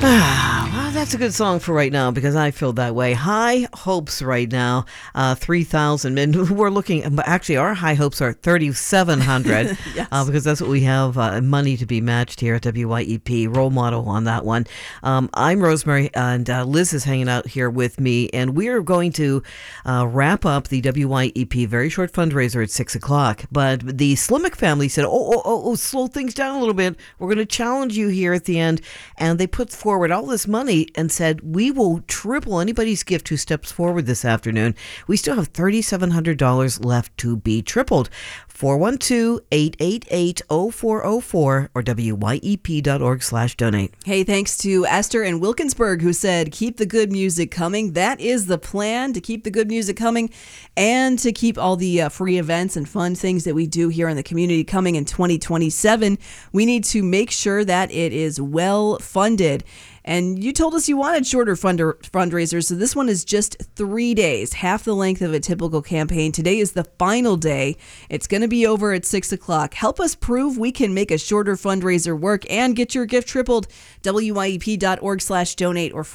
Well, that's a good song for right now because I feel that way. High hopes right now, 3,000. And we're looking, actually, our high hopes are 3,700 Yes. Because that's what we have money to be matched here at WYEP. Role model on that one. I'm Rosemary, and Liz is hanging out here with me, and we are going to wrap up the WYEP very short fundraiser at 6 o'clock. But the Slimmick family said, slow things down a little bit. We're going to challenge you here at the end. And they put forward all this money and said, we will triple anybody's gift who steps forward this afternoon. We still have $3,700 left to be tripled. 412-888-0404 or wyep.org/donate. Hey, thanks to Esther in Wilkinsburg who said, keep the good music coming. That is the plan, to keep the good music coming and to keep all the free events and fun things that we do here in the community coming in 2027. We need to make sure that it is well funded. And you told us you wanted shorter fundraisers, so this one is just 3 days, half the length of a typical campaign. Today is the final day. It's going to be over at 6 o'clock. Help us prove we can make a shorter fundraiser work and get your gift tripled. wyep.org/donate or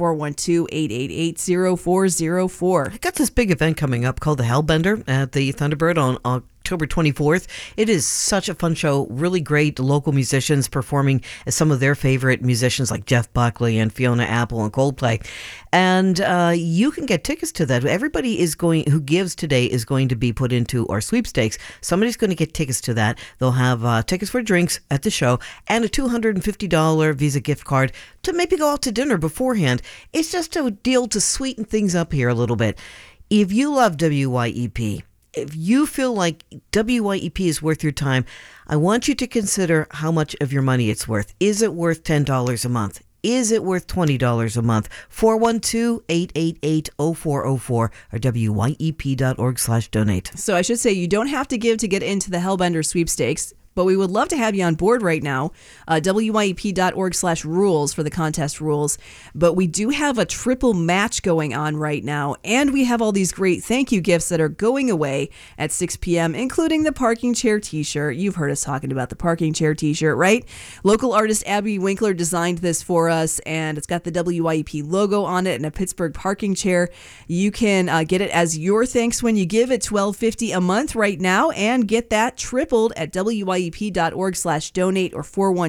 412-888-0404. I got this big event coming up called the Hellbender at the Thunderbird on October 24th. It is such a fun show. Really great local musicians performing as some of their favorite musicians like Jeff Buckley and Fiona Apple and Coldplay. And you can get tickets to that. Everybody who gives today is going to be put into our sweepstakes. Somebody's going to get tickets to that. They'll have tickets for drinks at the show and a $250 Visa gift card to maybe go out to dinner beforehand. It's just a deal to sweeten things up here a little bit. If you love WYEP, if you feel like WYEP is worth your time, I want you to consider how much of your money it's worth. Is it worth $10 a month? Is it worth $20 a month? 412-888-0404 or wyep.org/donate. So I should say you don't have to give to get into the Hellbender sweepstakes, but we would love to have you on board right now. wyep.org/rules for the contest rules. But we do have a triple match going on right now, and we have all these great thank you gifts that are going away at 6 p.m., including the parking chair t-shirt. You've heard us talking about the parking chair t-shirt, right? Local artist Abby Winkler designed this for us, and it's got the WYEP logo on it and a Pittsburgh parking chair. You can get it as your thanks when you give at $12.50 a month right now, and get that tripled at wyep.org/donate or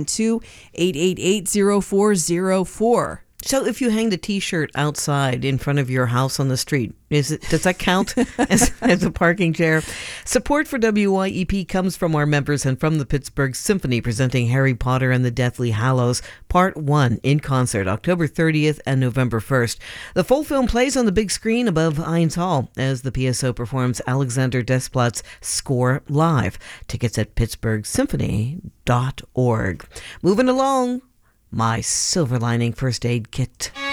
412-888-0404. So if you hang the t-shirt outside in front of your house on the street, does that count as a parking chair? Support for WYEP comes from our members and from the Pittsburgh Symphony, presenting Harry Potter and the Deathly Hallows Part 1 in concert October 30th and November 1st. The full film plays on the big screen above Heinz Hall as the PSO performs Alexander Desplat's score live. Tickets at pittsburghsymphony.org. Moving along, my Silver Lining First Aid Kit.